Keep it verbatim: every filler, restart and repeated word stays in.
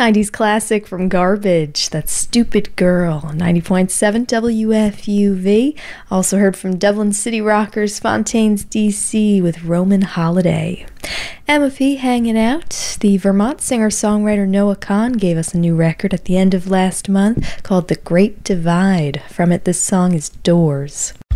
nineties classic from Garbage, that's Stupid Girl, ninety point seven W F U V. Also heard from Dublin City Rockers Fontaines D C with Roman Holiday. M F E hanging out. The Vermont singer-songwriter Noah Kahan gave us a new record at the end of last month called The Great Divide. From it, this song is Doors.